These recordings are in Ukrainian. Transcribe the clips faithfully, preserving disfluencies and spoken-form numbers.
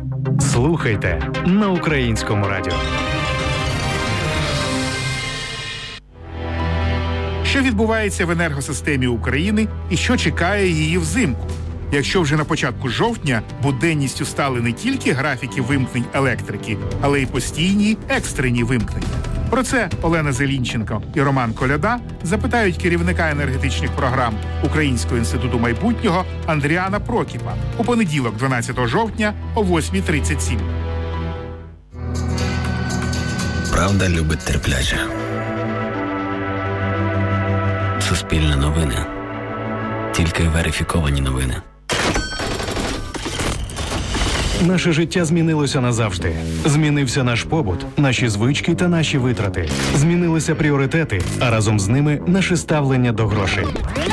Слухайте на Українському радіо. Що відбувається в енергосистемі України і що чекає її взимку? Якщо вже на початку жовтня буденністю стали не тільки графіки вимкнень електрики, але й постійні екстрені вимкнення. Про це Олена Зелінченко і Роман Коляда запитають керівника енергетичних програм Українського інституту майбутнього Андріана Прокіпа у понеділок, дванадцятого жовтня о восьма тридцять сім. Правда любить терпляче. Суспільне новини. Тільки верифіковані новини. Наше життя змінилося назавжди. Змінився наш побут, наші звички та наші витрати. Змінилися пріоритети, а разом з ними наше ставлення до грошей.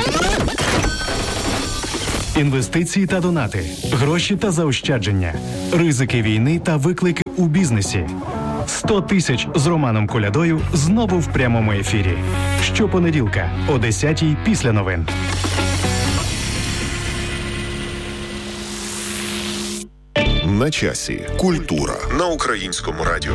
Інвестиції та донати, гроші та заощадження, ризики війни та виклики у бізнесі. сто тисяч з Романом Колядою знову в прямому ефірі. Щопонеділка о десятій після новин. На часі. Культура на Українському радіо.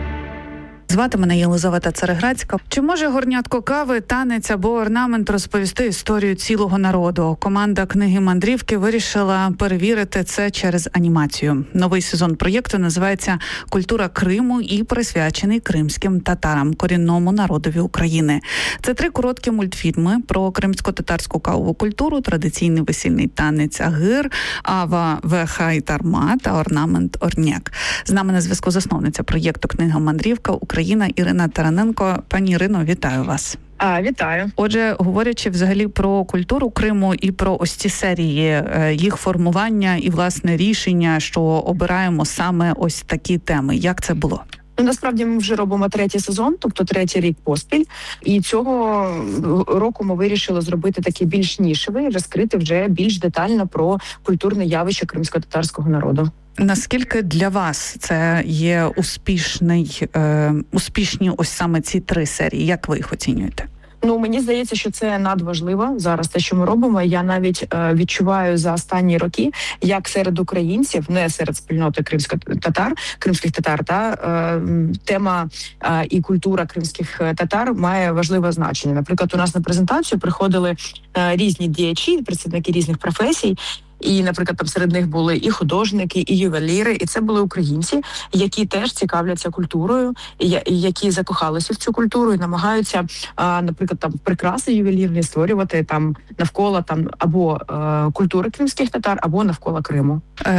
Звати мене Єлизавета Цареградська. Чи може горнятко кави, танець або орнамент розповісти історію цілого народу? Команда книги «Мандрівки» вирішила перевірити це через анімацію. Новий сезон проєкту називається «Культура Криму» і присвячений кримським татарам, корінному народові України. Це три короткі мультфільми про кримсько-татарську кавову культуру, традиційний весільний танець агир, ава вехай тарма та орнамент орняк. З нами на зв'язку засновниця проєкту «Книга «Мандрівка» Україна Ірина Тараненко. Пані Ірино, вітаю вас. А, вітаю. Отже, говорячи взагалі про культуру Криму і про ось ці серії, їх формування і, власне, рішення, що обираємо саме ось такі теми. Як це було? Ну, насправді ми вже робимо третій сезон, тобто третій рік поспіль. І цього року ми вирішили зробити такий більш нішевий, розкрити вже більш детально про культурне явище кримсько-татарського народу. Наскільки для вас це є успішний, е, успішні ось саме ці три серії? Як ви їх оцінюєте? Ну, мені здається, що це надважливо зараз те, що ми робимо. Я навіть е, відчуваю за останні роки, як серед українців, не серед спільноти кримських татар, кримських татар, та е, тема е, і культура кримських татар має важливе значення. Наприклад, у нас на презентацію приходили е, різні діячі, представники різних професій. І, наприклад, там серед них були і художники, і ювеліри, і це були українці, які теж цікавляться культурою, і які закохалися в цю культуру і намагаються, наприклад, там прикраси ювелірні створювати там навколо там або культури кримських татар, або навколо Криму.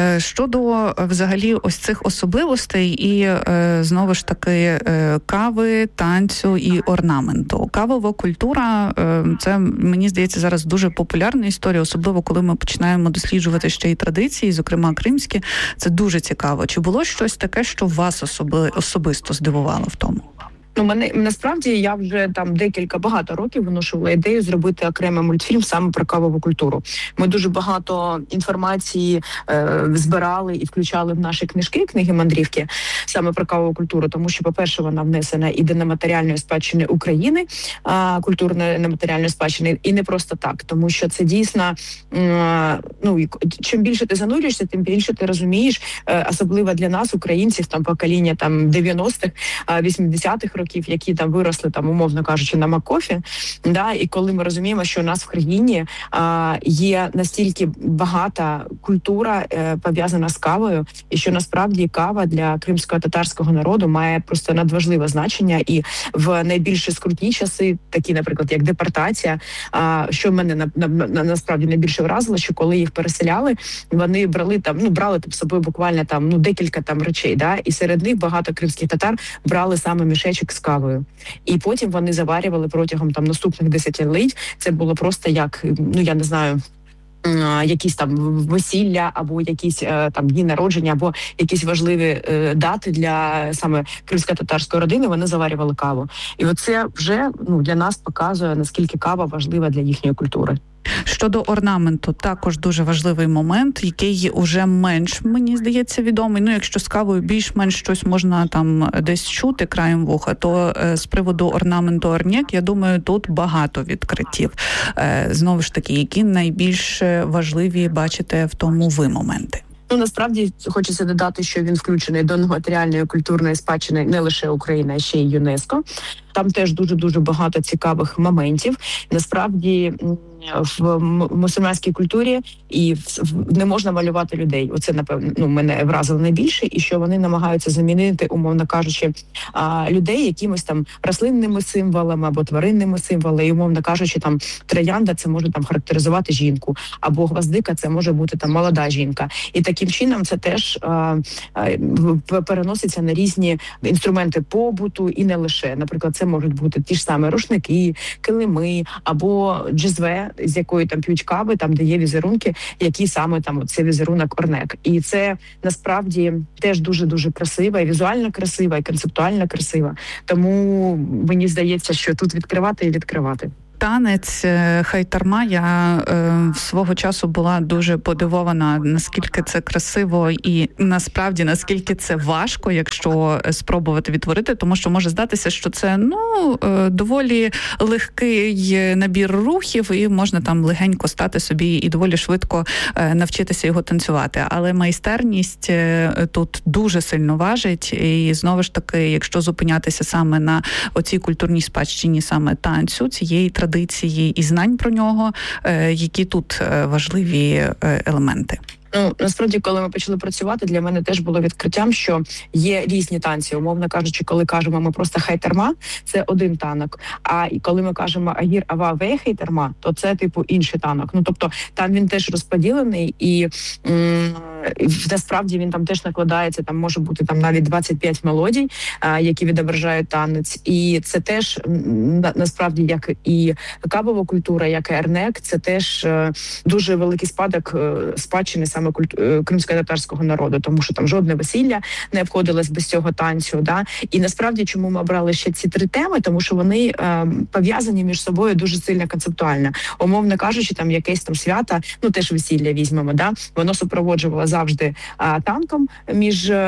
Щодо взагалі ось цих особливостей і знову ж таки кави, танцю і орнаменту. Кавова культура – це, мені здається, зараз дуже популярна історія, особливо коли ми починаємо досліджувати ще й традиції, зокрема кримські. Це дуже цікаво. Чи було щось таке, що вас особи, особисто здивувало в тому? Ну, мене насправді я вже там декілька багато років виношувала ідею зробити окремий мультфільм саме про кавову культуру. Ми дуже багато інформації е, збирали і включали в наші книжки, книги мандрівки, саме про кавову культуру, тому що, по-перше, вона внесена і до нематеріальної спадщини України, а, культурної нематеріальної спадщини, і не просто так, тому що це дійсно, е, ну, чим більше ти занурюєшся, тим більше ти розумієш, е, особливо для нас, українців, там покоління там дев'яностих, вісімдесятих років, які там виросли, там, умовно кажучи, на Макофі, да, і коли ми розуміємо, що у нас в країні а, є настільки багата культура е, пов'язана з кавою, і що насправді кава для кримсько-татарського народу має просто надважливе значення, і в найбільш скрутні часи, такі, наприклад, як депортація, а, що мене на, на, на, насправді найбільше вразило, що коли їх переселяли, вони брали там, ну, брали там з собою буквально там, ну, декілька там речей, да, і серед них багато кримських татар брали саме мішечок з кавою. І потім вони заварювали протягом там наступних десятиліть. Це було просто як, ну, я не знаю, якісь там весілля, або якісь там дні народження, або якісь важливі е, дати для саме кримсько-татарської родини, вони заварювали каву. І оце вже, ну, для нас показує, наскільки кава важлива для їхньої культури. Щодо орнаменту, також дуже важливий момент, який уже менш, мені здається, відомий. Ну, якщо з кавою більш-менш щось можна там десь чути краєм вуха, то е, з приводу орнаменту орняк, я думаю, тут багато відкриттів. Е, знову ж таки, які найбільш важливі бачите в тому ви моменти? Ну, насправді, хочеться додати, що він включений до нематеріальної культурної спадщини не лише України, а ще й ЮНЕСКО. Там теж дуже-дуже багато цікавих моментів. Насправді, в мусульманській культурі і не можна малювати людей. Оце, напевно, ну, мене вразило найбільше, і що вони намагаються замінити, умовно кажучи, людей якимось там рослинними символами або тваринними символами. І, умовно кажучи, там троянда – це може там характеризувати жінку, або гвоздика – це може бути там молода жінка. І таким чином це теж а, а, переноситься на різні інструменти побуту і не лише. Наприклад, це можуть бути ті ж самі рушники, килими або джезве, з якої там п'ють кави, там де є візерунки, які саме там це візерунок орнек. І це насправді теж дуже-дуже красиво, і візуально красиво, і концептуально красиво. Тому мені здається, що тут відкривати і відкривати. Танець хайтарма, я е, свого часу була дуже подивована, наскільки це красиво і насправді наскільки це важко, якщо спробувати відтворити, тому що може здатися, що це ну е, доволі легкий набір рухів і можна там легенько стати собі і доволі швидко е, навчитися його танцювати. Але майстерність е, тут дуже сильно важить, і знову ж таки, якщо зупинятися саме на оцій культурній спадщині саме танцю, цієї традиції і знань про нього, які тут важливі елементи. Ну, насправді, коли ми почали працювати, для мене теж було відкриттям, що є різні танці. Умовно кажучи, коли кажемо ми просто хайтарма, це один танок. А коли ми кажемо агір ава вей хайтарма, то це типу інший танок. Ну, тобто там він теж розподілений і м- насправді він там теж накладається, там може бути там навіть двадцять п'ять мелодій, а, які відображають танець. І це теж на, насправді, як і кавова культура, як і ернек, це теж а, дуже великий спадок а, спадщини саме культу... кримсько-татарського народу, тому що там жодне весілля не обходилось без цього танцю. Да? І насправді, чому ми обрали ще ці три теми, тому що вони а, пов'язані між собою дуже сильно концептуально. Умовно кажучи, там якесь там свято, ну теж весілля візьмемо, да? Воно супроводжувало завжди а, танком між а,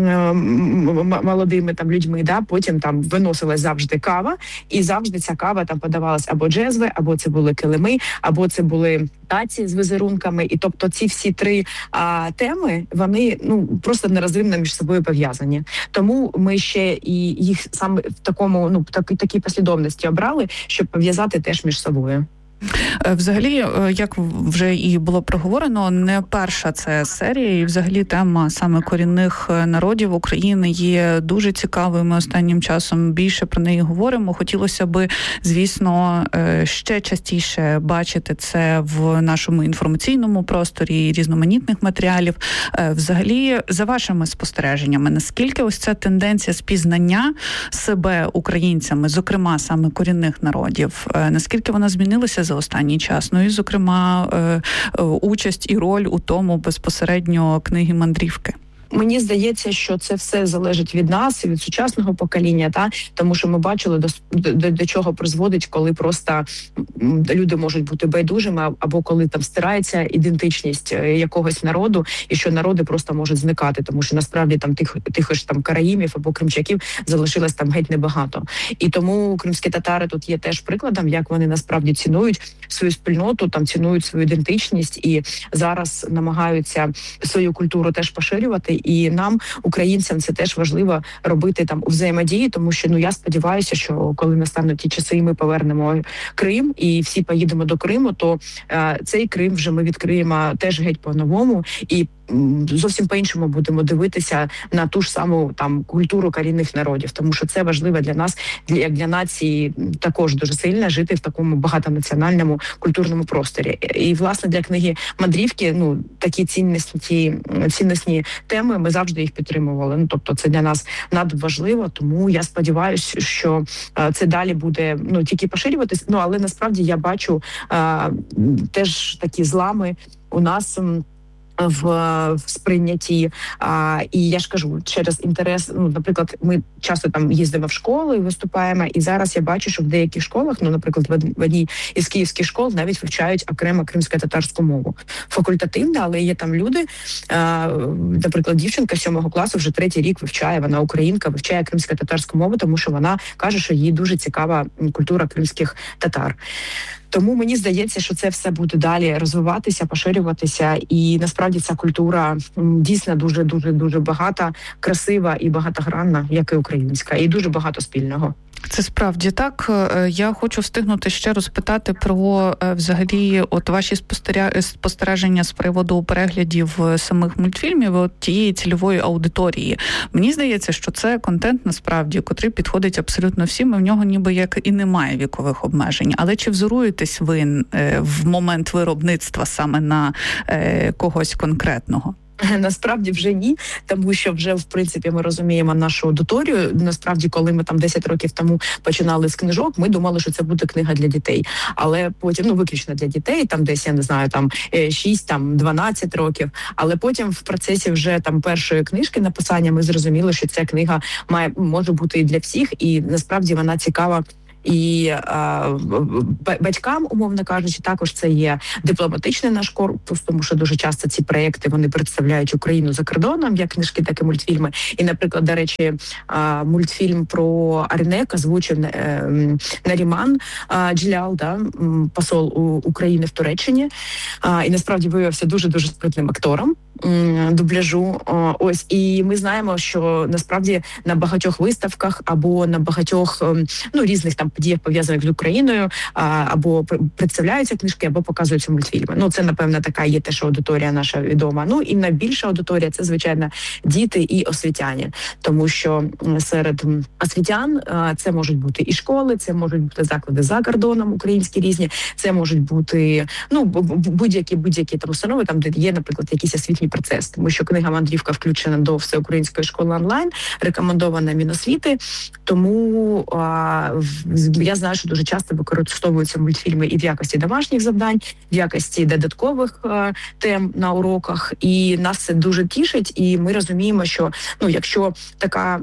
м- молодими там людьми, да? Потім там виносилась завжди кава, і завжди ця кава там подавалась або джезви, або це були килими, або це були таці з візерунками. І тобто ці всі три а, теми, вони ну просто нерозривно між собою пов'язані. Тому ми ще і їх саме в такому, ну так, такій послідовності обрали, щоб пов'язати теж між собою. Взагалі, як вже і було проговорено, не перша це серія, і взагалі тема саме корінних народів України є дуже цікавою. Ми останнім часом більше про неї говоримо. Хотілося би, звісно, ще частіше бачити це в нашому інформаційному просторі різноманітних матеріалів. Взагалі, за вашими спостереженнями, наскільки ось ця тенденція спізнання себе українцями, зокрема саме корінних народів, наскільки вона змінилася за останній час? Ну і, зокрема, участь і роль у тому безпосередньо книги «Мандрівки». Мені здається, що це все залежить від нас і від сучасного покоління, та тому що ми бачили до, до, до чого призводить, коли просто люди можуть бути байдужими, або коли там стирається ідентичність якогось народу, і що народи просто можуть зникати, тому що насправді там тих тих ж там караїмів або кримчаків залишилось там геть небагато. І тому кримські татари тут є теж прикладом, як вони насправді цінують свою спільноту, там цінують свою ідентичність і зараз намагаються свою культуру теж поширювати. І нам, українцям, це теж важливо робити там у взаємодії, тому що ну я сподіваюся, що коли настануть ті часи, і ми повернемо Крим, і всі поїдемо до Криму, то е, цей Крим вже ми відкриємо теж геть по-новому і зовсім по-іншому будемо дивитися на ту ж саму там культуру корінних народів, тому що це важливо для нас, для як для нації, також дуже сильно жити в такому багатонаціональному культурному просторі. І власне для книги «Мандрівки» ну такі цінності, цінностні теми ми завжди їх підтримували. Ну тобто це для нас надважливо, тому я сподіваюся, що це далі буде ну тільки поширюватись. Ну але насправді я бачу а, теж такі злами у нас в, в сприйнятті. А, і я ж кажу, через інтерес, ну, наприклад, ми часто там їздимо в школи і виступаємо, і зараз я бачу, що в деяких школах, ну, наприклад, в одній із київських школ навіть вивчають окремо кримсько-татарську мову. Факультативно, але є там люди, а, наприклад, дівчинка сьомого класу вже третій рік вивчає, вона українка, вивчає кримсько-татарську мову, тому що вона каже, що їй дуже цікава культура кримських татар. Тому мені здається, що це все буде далі розвиватися, поширюватися, і насправді ця культура дійсно дуже дуже дуже багата, красива і багатогранна, як і українська, і дуже багато спільного. Це справді так. Я хочу встигнути ще розпитати про взагалі от ваші спостереження з приводу переглядів самих мультфільмів, от тієї цільової аудиторії. Мені здається, що це контент насправді, котрий підходить абсолютно всім, і в нього ніби як і немає вікових обмежень. Але чи взоруєтесь ви в момент виробництва саме на когось конкретного? Насправді вже ні, тому що вже, в принципі, ми розуміємо нашу аудиторію. Насправді, коли ми там десять років тому починали з книжок, ми думали, що це буде книга для дітей. Але потім, ну, виключно для дітей, там десь, я не знаю, там шість, там дванадцять років. Але потім в процесі вже там першої книжки написання ми зрозуміли, що ця книга має, може бути і для всіх, і насправді вона цікава і а, батькам, умовно кажучи, також це є дипломатичний наш корпус, тому що дуже часто ці проекти вони представляють Україну за кордоном, як книжки, так і мультфільми. І, наприклад, до речі, а, мультфільм про Арнек озвучив а, Наріман а, Джилял, да, посол у, України в Туреччині, а, і насправді виявився дуже-дуже спритним актором дубляжу. Ось, і ми знаємо, що насправді на багатьох виставках або на багатьох, ну, різних там подіях, пов'язаних з Україною, або представляються книжки, або показуються мультфільми. Ну, це, напевно, така є теж аудиторія наша відома. Ну, і найбільша аудиторія – це, звичайно, діти і освітяни. Тому що серед освітян це можуть бути і школи, це можуть бути заклади за кордоном українські різні, це можуть бути, ну, будь-які, будь-які там установи, там, де є, наприклад, якісь освітні процес, тому що книга «Мандрівка» включена до Всеукраїнської школи онлайн, рекомендована Міносвіти, тому а, я знаю, що дуже часто використовуються мультфільми і в якості домашніх завдань, в якості додаткових а, тем на уроках, і нас це дуже тішить, і ми розуміємо, що, ну, якщо така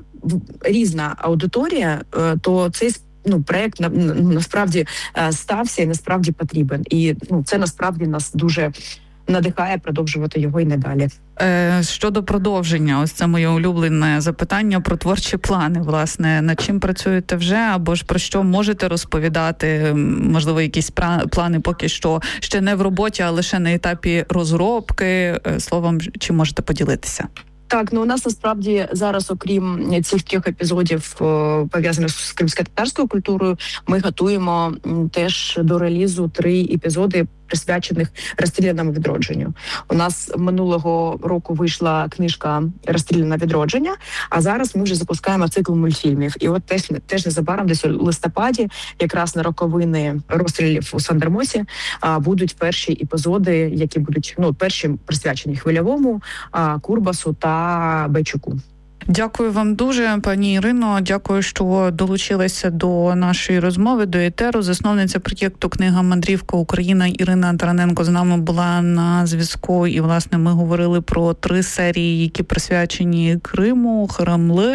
різна аудиторія, то цей ну, проект на, насправді стався і насправді потрібен. І, ну, це насправді нас дуже надихає продовжувати його і надалі. Е, щодо продовження, ось це моє улюблене запитання про творчі плани, власне. Над чим працюєте вже, або ж про що можете розповідати? Можливо, якісь плани поки що ще не в роботі, а лише на етапі розробки. Словом, чи можете поділитися? Так, ну у нас насправді зараз, окрім цих трьох епізодів, пов'язаних з кримськотатарською культурою, ми готуємо теж до релізу три епізоди, присвячених розстріляному відродженню. У нас минулого року вийшла книжка «Розстріляне відродження», а зараз ми вже запускаємо цикл мультфільмів. І от теж, теж незабаром, десь у листопаді, якраз на роковини розстрілів у Сандермосі, будуть перші епізоди, які будуть, ну, перші присвячені Хвильовому, Курбасу та Бойчуку. Дякую вам дуже, пані Ірино. Дякую, що долучилися до нашої розмови, до етеру. Засновниця проєкту «Книга Мандрівка Україна» Ірина Тараненко з нами була на зв'язку. І, власне, ми говорили про три серії, які присвячені Криму, Харамли,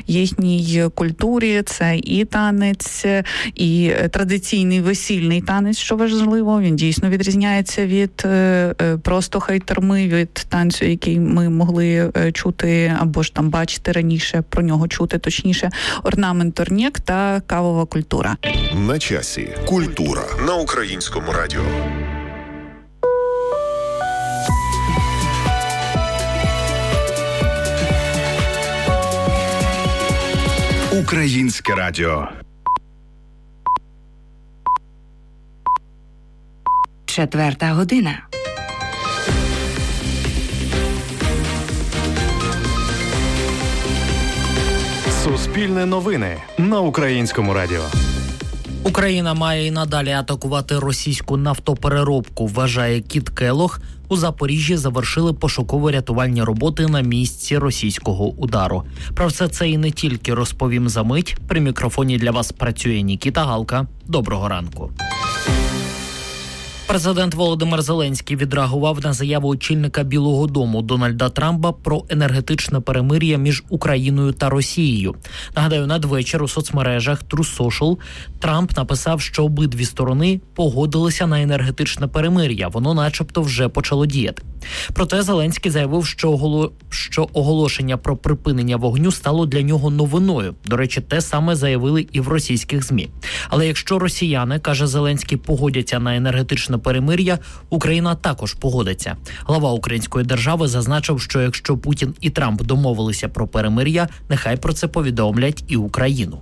їхній культурі. Це і танець, і традиційний весільний танець, що важливо. Він дійсно відрізняється від е, просто хайтарми, від танцю, який ми могли чути або ж там бачити раніше, про нього чути, точніше, орнамент Орнєк та кавова культура. На часі. Культура на Українському радіо. Українське радіо. Четверта година. Суспільне новини на Українському радіо. Україна має і надалі атакувати російську нафтопереробку, вважає Кіт Келлог. У Запоріжжі завершили пошуково-рятувальні роботи на місці російського удару. Про все це і не тільки розповім за мить. При мікрофоні для вас працює Нікіта Галка. Доброго ранку. Президент Володимир Зеленський відреагував на заяву очільника Білого дому Дональда Трампа про енергетичне перемир'я між Україною та Росією. Нагадаю, надвечір у соцмережах True Social Трамп написав, що обидві сторони погодилися на енергетичне перемир'я. Воно начебто вже почало діяти. Проте Зеленський заявив, що, оголо... що оголошення про припинення вогню стало для нього новиною. До речі, те саме заявили і в російських ЗМІ. Але якщо росіяни, каже Зеленський, погодяться на енергетичне перемир'я, Україна також погодиться. Глава української держави зазначив, що якщо Путін і Трамп домовилися про перемир'я, нехай про це повідомлять і Україну.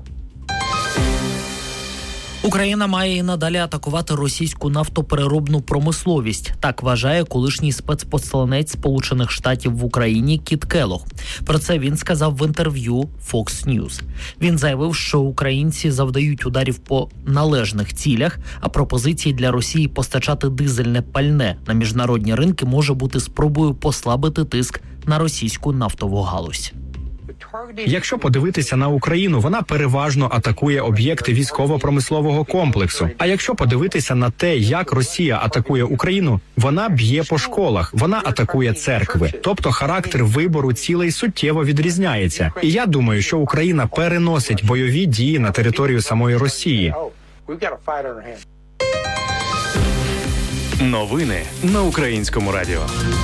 Україна має і надалі атакувати російську нафтопереробну промисловість. Так вважає колишній спецпосланець Сполучених Штатів в Україні Кіт Келлог. Про це він сказав в інтерв'ю Fox News. Він заявив, що українці завдають ударів по належних цілях, а пропозиції для Росії постачати дизельне пальне на міжнародні ринки може бути спробою послабити тиск на російську нафтову галузь. Якщо подивитися на Україну, вона переважно атакує об'єкти військово-промислового комплексу. А якщо подивитися на те, як Росія атакує Україну, вона б'є по школах, вона атакує церкви. Тобто характер вибору цілей суттєво відрізняється. І я думаю, що Україна переносить бойові дії на територію самої Росії. Новини на Українському радіо.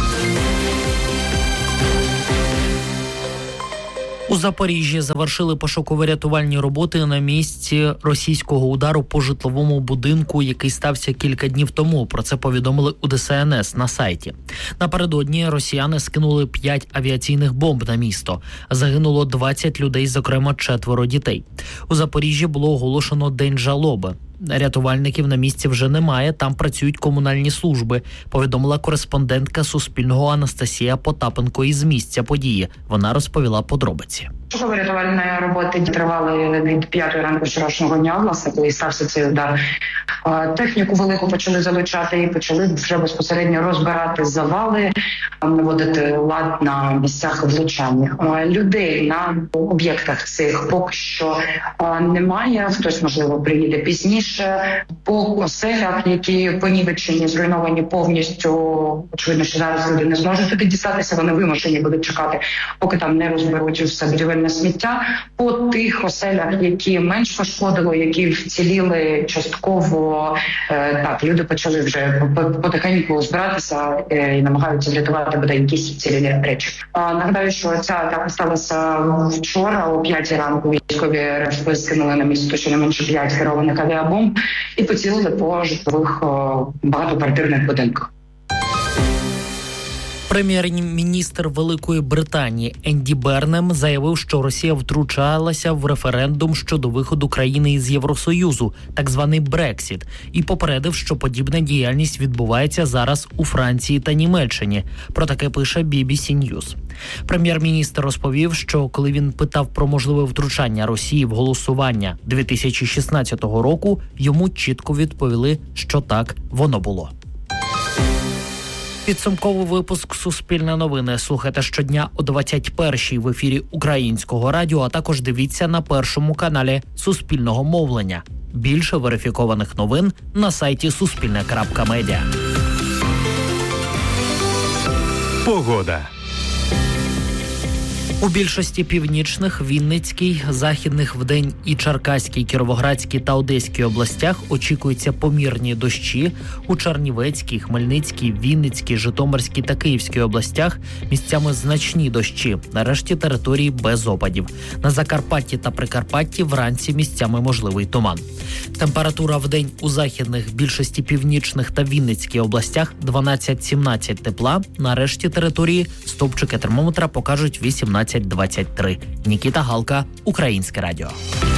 У Запоріжжі завершили пошуково-рятувальні роботи на місці російського удару по житловому будинку, який стався кілька днів тому. Про це повідомили у Де Ес Ен Ес на сайті. Напередодні росіяни скинули п'ять авіаційних бомб на місто. Загинуло двадцять людей, зокрема четверо дітей. У Запоріжжі було оголошено день жалоби. Рятувальників на місці вже немає, там працюють комунальні служби, повідомила кореспондентка Суспільного Анастасія Потапенко із місця події. Вона розповіла подробиці. Пошуково-рятувальні роботи тривали від п'ятої ранку вчорашнього дня, власне, коли стався цей удар. Техніку велику почали залучати і почали вже безпосередньо розбирати завали, наводити лад на місцях влучання. Людей на об'єктах цих поки що немає, хтось, можливо, приїде пізніше. По оселях, які понівечені, зруйновані повністю, очевидно, що зараз люди не зможуть туди дістатися, вони вимушені будуть чекати, поки там не розберуть все будівельне сміття. По тих оселях, які менш пошкодило, які вціліли частково, так, люди почали вже потихеньку збиратися і намагаються врятувати бодай якісь вцілілі речі. Нагадаю, що ця атака сталася вчора о п'ятій ранку. Військові РФ скинули на місто щонайменше п'ять керованих авіабомб і поцілили по житлових багатоквартирних будинках. Прем'єр-міністр Великої Британії Енді Бернем заявив, що Росія втручалася в референдум щодо виходу країни із Євросоюзу, так званий Брексіт, і попередив, що подібна діяльність відбувається зараз у Франції та Німеччині. Про таке пише бі бі сі News. Прем'єр-міністр розповів, що коли він питав про можливе втручання Росії в голосування дві тисячі шістнадцятого року, йому чітко відповіли, що так воно було. Підсумковий випуск «Суспільне новини» слухайте щодня о двадцять першій в ефірі Українського радіо, а також дивіться на першому каналі Суспільного мовлення. Більше верифікованих новин на сайті суспільне крапка медіа. Погода. У більшості північних, Вінницькій, Західних вдень і Черкаській, Кіровоградській та Одеській областях очікуються помірні дощі. У Чернівецькій, Хмельницькій, Вінницькій, Житомирській та Київській областях місцями значні дощі. На решті території без опадів. На Закарпатті та Прикарпатті вранці місцями можливий туман. Температура вдень у західних, більшості північних та Вінницькій областях дванадцять-сімнадцять тепла. На решті території стовпчики термометра покажуть вісімнадцять двадцять три. Нікіта Галка, Українське радіо.